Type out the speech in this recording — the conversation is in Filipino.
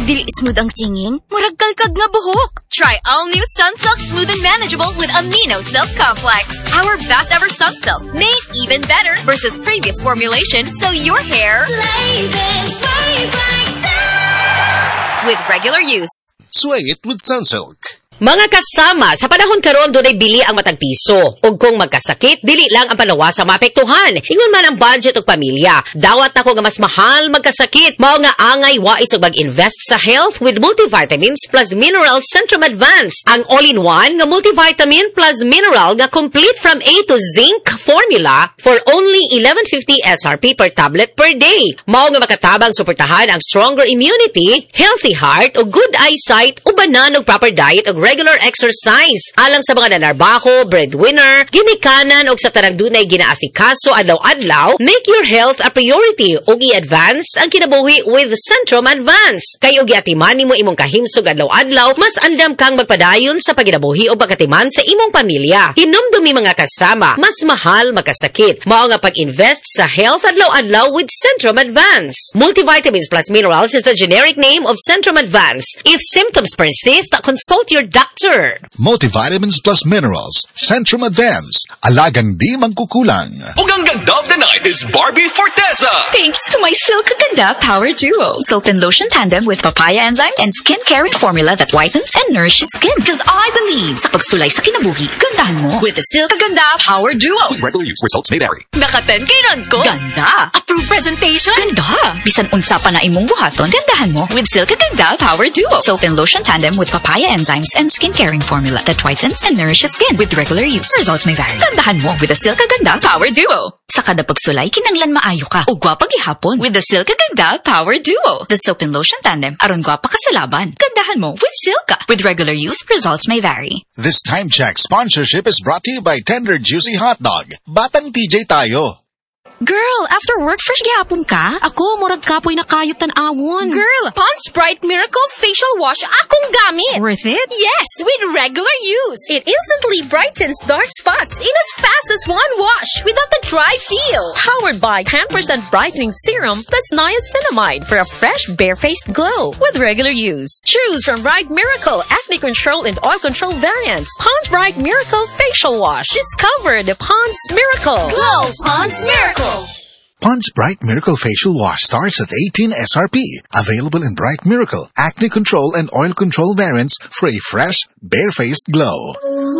Dili smooth ang singing, murag kalkag nga buhok. Try all-new Sunsilk Smooth and Manageable with Amino Silk Complex. Our best ever Sunsilk, made even better versus previous formulation, so your hair blazes, sways like silk. With regular use. Sway it with Sunsilk. Mga kasama, sa panahon karon dunay bili ang matag piso. Ug kung magkasakit, dili lang ang palawas sa maapektuhan. Ingon man ang budget ug pamilya. Dawat nako nga mas mahal magkasakit. Mao nga angay wais ug mag-invest sa health with multivitamins plus mineral Centrum Advance. Ang all-in-one nga multivitamin plus mineral nga complete from A to zinc formula for only 11.50 SRP per tablet per day. Mao nga makatabang suportahan ang stronger immunity, healthy heart ug good eyesight ubanan og proper diet ug regular exercise. Alang sa mga nanarbaho, breadwinner, ginikanan o sa tanang dunay ginaasikaso adlaw-adlaw, make your health a priority ug i-advance ang kinabuhi with Centrum Advance. Kay ug giatiman nimo imong kahimsog adlaw-adlaw, mas andam kang magpadayon sa paginabuhi o pagkatiman sa imong pamilya. Hinumdumi mga kasama, mas mahal magkasakit. Mao nga pag-invest sa health adlaw-adlaw with Centrum Advance. Multivitamins plus minerals is the generic name of Centrum Advance. If symptoms persist, consult your doctor. Multivitamins plus minerals. Centrum Advance. Alagang di mangkukulang. Ug ang ganda of the night is Barbie Forteza. Thanks to my Silk Ganda Power Duo. Soap and lotion tandem with papaya enzymes and skin-caring formula that whitens and nourishes skin. Because I believe sa pagsulay sa kinabuhi, gandahan mo with the Silk Ganda Power Duo. With regular use, results may vary. Naka-10 kay ko. Ganda. Approved presentation. Ganda. Bisan unsa pa na imong buhaton, gandahan mo with Silk Ganda Power Duo. Soap and lotion tandem with papaya enzymes and skin-caring formula that whitens and nourishes skin. With regular use, results may vary. Gandahan mo with the Silk Ganda Power Duo. Sa kada pagsulay, kinanglan maayo ka. O gwapa gihapon with the Silk Ganda Power Duo. The soap and lotion tandem, aron gwapa ka sa laban. Gandahan mo with Silka. With regular use, results may vary. This time check sponsorship is brought to you by Tender Juicy Hot Dog. Batang TJ tayo. Girl, after work, fresh gihapon ka? Ako, murag kapoy na kayot tan-awon. Girl, Pond's Bright Miracle Facial Wash akong gamit. Worth it? Yes, with regular use. It instantly brightens dark spots in as fast as one wash without the dry feel. Powered by 10% brightening serum plus niacinamide for a fresh, bare-faced glow with regular use. Choose from Bright Miracle Acne Control and Oil Control variants. Pond's Bright Miracle Facial Wash. Discover the Pond's Miracle. Glow Pond's Miracle. Pond's Bright Miracle Facial Wash starts at 18 SRP. Available in Bright Miracle, Acne Control and Oil Control variants for a fresh, bare-faced glow.